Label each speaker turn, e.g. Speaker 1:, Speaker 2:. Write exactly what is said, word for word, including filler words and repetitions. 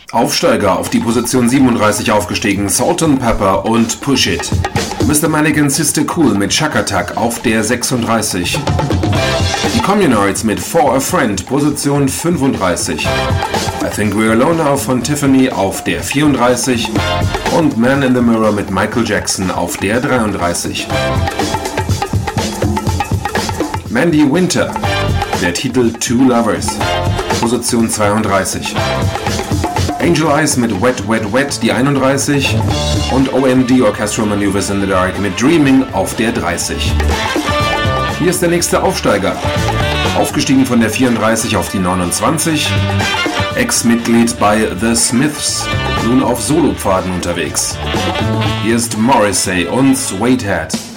Speaker 1: Aufsteiger auf die Position siebenunddreißig aufgestiegen, Salt and Pepper und Push It. Mister Malik and Sister Cool mit Chuck Attack auf der sechsunddreißig. Die Communards mit For a Friend, Position fünfunddreißig. I Think We're Alone Now von Tiffany auf der vierunddreißig. Und Man in the Mirror mit Michael Jackson auf der dreiunddreißig. Mandy Winter, der Titel Two Lovers, Position zweiunddreißig. Angel Eyes mit Wet Wet Wet, die einunddreißig. Und O M D Orchestral Maneuvers in the Dark mit Dreaming auf der dreißig. Hier ist der nächste Aufsteiger. Aufgestiegen von der vierunddreißig auf die neunundzwanzig. Ex-Mitglied bei The Smiths, nun auf Solopfaden unterwegs. Hier ist Morrissey und Suede Hat.